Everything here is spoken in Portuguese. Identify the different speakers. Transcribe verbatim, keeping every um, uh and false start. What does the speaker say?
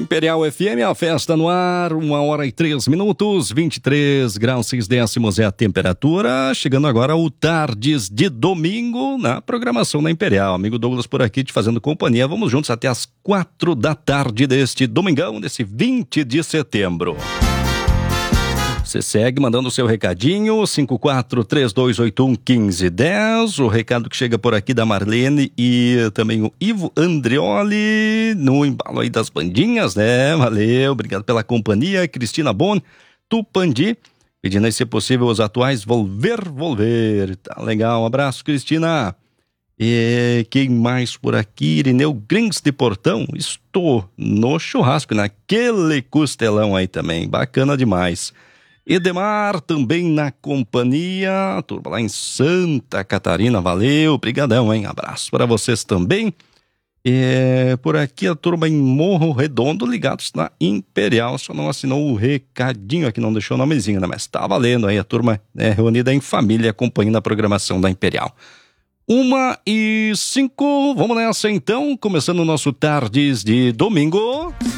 Speaker 1: Imperial F M, a festa no ar, uma hora e três minutos, vinte e três graus seis décimos é a temperatura. Chegando agora o Tardes de domingo na programação da Imperial. Amigo Douglas por aqui te fazendo companhia. Vamos juntos até as quatro da tarde deste domingão, desse vinte de setembro. Você segue mandando o seu recadinho, cinco quatro três dois oito um um cinco um zero. O recado que chega por aqui da Marlene e também o Ivo Andreoli, no embalo aí das bandinhas, né? Valeu, obrigado pela companhia. Cristina Bon, Tupandi, pedindo aí, se possível, os atuais Volver, Volver. Tá legal, um abraço, Cristina. E quem mais por aqui? Irineu Grins de Portão. Estou no churrasco, naquele costelão aí também, bacana demais. Edemar também na companhia, turma lá em Santa Catarina, valeu, brigadão, hein, abraço para vocês também. É, por aqui a turma em Morro Redondo, ligados na Imperial, só não assinou o recadinho aqui, não deixou o nomezinho, né, mas tá valendo aí a turma, né, reunida em família, acompanhando a programação da Imperial. Uma e cinco, vamos nessa então, começando o nosso Tardes de domingo.